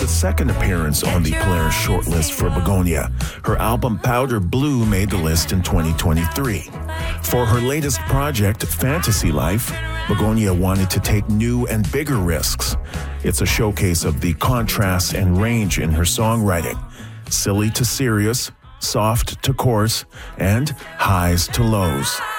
the second appearance on the Polaris shortlist for Begonia. Her album Powder Blue made the list in 2023. For her latest project, Fantasy Life, Begonia wanted to take new and bigger risks. It's a showcase of the contrast and range in her songwriting. Silly to serious, soft to coarse, and highs to lows.